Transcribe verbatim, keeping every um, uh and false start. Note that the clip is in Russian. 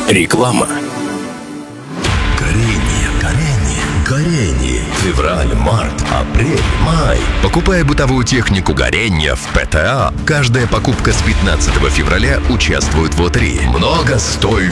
Реклама. Горение, горение, горение. Февраль, март, апрель, май. Покупая бытовую технику горения в ПТА, каждая покупка с пятнадцатого февраля участвует в лотерее. Много стоит.